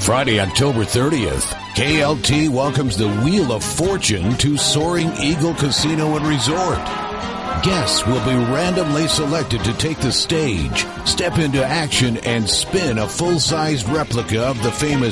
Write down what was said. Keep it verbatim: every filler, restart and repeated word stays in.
Friday, October thirtieth, K L T welcomes the Wheel of Fortune to Soaring Eagle Casino and Resort. Guests will be randomly selected to take the stage, step into action, and spin a full-sized replica of the famous